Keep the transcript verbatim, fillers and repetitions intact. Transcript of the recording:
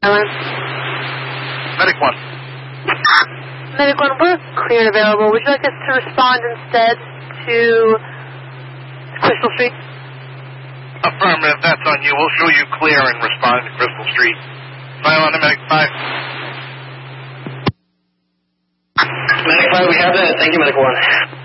Skyline. Medic one. Medic one, we're clear and available. Would you like us to respond instead to Crystal Street? Affirmative, that's on you. We'll show you clear and respond to Crystal Street. File on the Medic five. Medic five, we have that. Thank you, Medic one.